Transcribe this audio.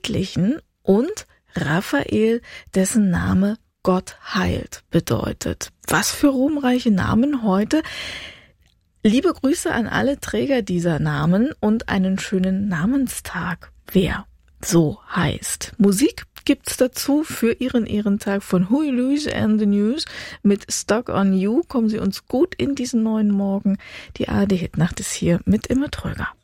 Göttlichen und Raphael, dessen Name Gott heilt bedeutet. Was für ruhmreiche Namen heute. Liebe Grüße an alle Träger dieser Namen und einen schönen Namenstag, wer so heißt. Musik gibt's dazu für Ihren Ehrentag von Huey Lewis and the News mit Stuck on You. Kommen Sie uns gut in diesen neuen Morgen. Die ARD-Hitnacht ist hier mit Imme Tröger.